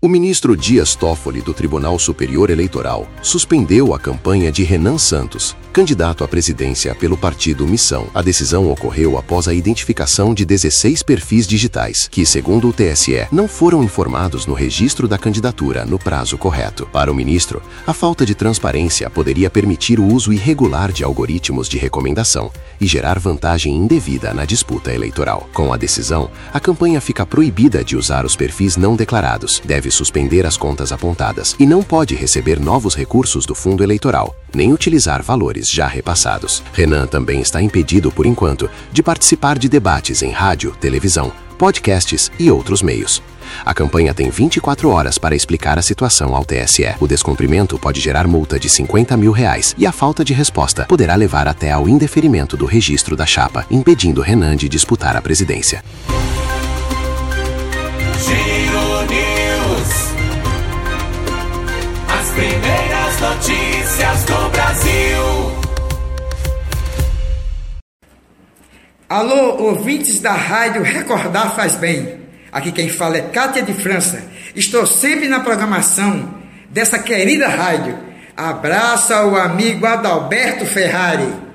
O ministro Dias Toffoli, do Tribunal Superior Eleitoral, suspendeu a campanha de Renan Santos, candidato à presidência pelo partido Missão. A decisão ocorreu após a identificação de 16 perfis digitais, que, segundo o TSE, não foram informados no registro da candidatura no prazo correto. Para o ministro, a falta de transparência poderia permitir o uso irregular de algoritmos de recomendação e gerar vantagem indevida na disputa eleitoral. Com a decisão, a campanha fica proibida de usar os perfis não declarados, deve suspender as contas apontadas e não pode receber novos recursos do fundo eleitoral, nem utilizar valores já repassados. Renan também está impedido, por enquanto, de participar de debates em rádio, televisão, podcasts e outros meios. A campanha tem 24 horas para explicar a situação ao TSE. O descumprimento pode gerar multa de R$50 mil e a falta de resposta poderá levar até ao indeferimento do registro da chapa, impedindo Renan de disputar a presidência. Primeiras notícias do Brasil. Alô, ouvintes da rádio Recordar Faz Bem. Aqui quem fala é Cátia de França. Estou sempre na programação dessa querida rádio. Abraço ao amigo Adalberto Ferrari.